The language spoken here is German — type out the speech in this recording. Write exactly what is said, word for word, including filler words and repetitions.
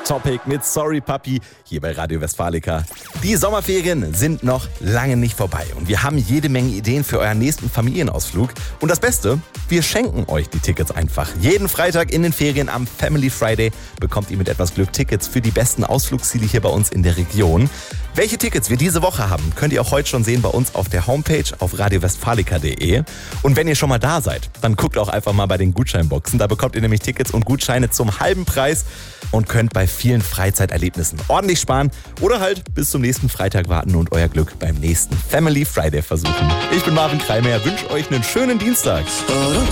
Topic mit Sorry Papi hier bei Radio Westfalica. Die Sommerferien sind noch lange nicht vorbei und wir haben jede Menge Ideen für euren nächsten Familienausflug. Und das Beste, wir schenken euch die Tickets einfach. Jeden Freitag in den Ferien am Family Friday bekommt ihr mit etwas Glück Tickets für die besten Ausflugsziele hier bei uns in der Region. Welche Tickets wir diese Woche haben, könnt ihr auch heute schon sehen bei uns auf der Homepage auf radio westfalica punkt de. Und wenn ihr schon mal da seid, dann guckt auch einfach mal bei den Gutscheinboxen. Da bekommt ihr nämlich Tickets und Gutscheine zum halben Preis und könnt bei vielen Freizeiterlebnissen ordentlich sparen oder halt bis zum nächsten Freitag warten und euer Glück beim nächsten Family Friday versuchen. Ich bin Marvin Kreimeyer, wünsche euch einen schönen Dienstag.